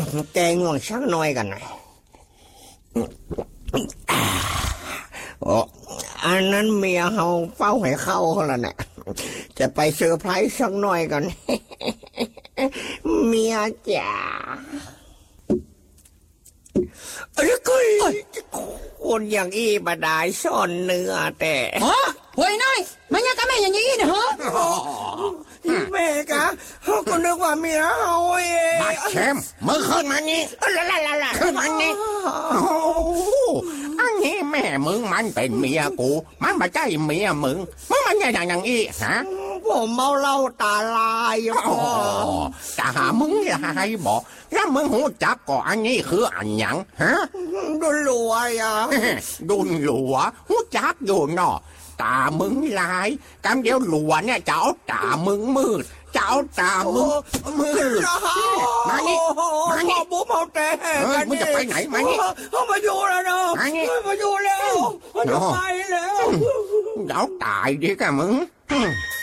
แกง่วงชักน้อยกันนะอันนั้นเมียเขาเฝ้าให้เข้าเขาแล้วเนี่ยจะไปเซอร์ไพรส์สักหน่อยกันเมียจ๋าคนอย่างอีบดายซ่อนเนื้อแต่เฮ้ยน้อยมันยังกับแม่อย่างนี้นะฮะแม่กะเขาก็นึกว่าเมียเขาเองบัดเข้มมึงขึ้นมานี่ขึ้นมานี่อันนี้แม่มึงมันเป็นเมียกูมันไม่ใช่เมียมึงมันอย่างอีฮะผมเมาเหล้าตาลายพ่อตามึงลายบอกแล้วมึงหูจักก่ออันนี้คืออันหยังฮะดุลหลัวอ่ะดุลหลัวหูจักอยู่เนาะตามึงลายกำเดียวหลัวเนี่ยเจ้าตามึงมืดเจ้าตามึงมืดมานี่บุ๊บเอาแต่มึงจะไปไหนมานี่เขามาอยู่แล้วเนาะมาอยู่แล้วจะไปแล้วเจ้าตายดิกะมึง